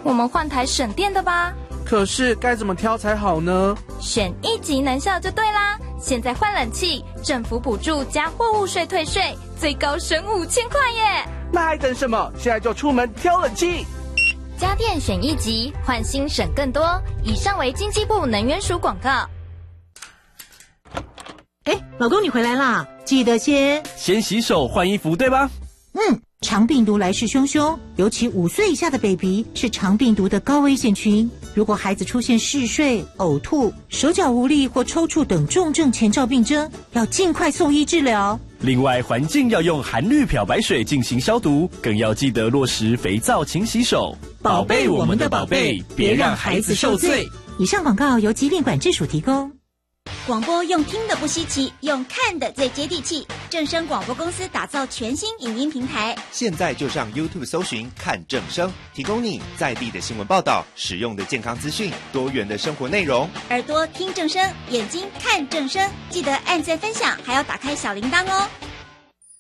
我们换台省电的吧。 可是该怎么挑才好呢？ 选一级能效就对啦。现在换冷气，政府补助加货物税退税，最高省5000块耶！ 那还等什么？现在就出门挑冷气。 家电选一级，换新省更多。以上为经济部能源署广告。 老公你回来啦，记得先洗手换衣服，对吧？ 肠病毒来势汹汹，尤其5岁以下的 baby 是肠病毒的高危险群。如果孩子出现嗜睡、呕吐、手脚无力或抽搐等重症前兆病征，要尽快送医治疗。 另外，环境要用含氯漂白水进行消毒，更要记得落实肥皂勤洗手，宝贝我们的宝贝，别让孩子受罪。 以上广告由疾病管制署提供。 广播用听的不稀奇，用看的最接地气。正声广播公司打造全新影音平台， 现在就上 YouTube 搜寻看正声，提供你在地的新闻报道、实用的健康资讯、多元的生活内容。 耳朵听正声，眼睛看正声，记得按赞分享，还要打开小铃铛哦。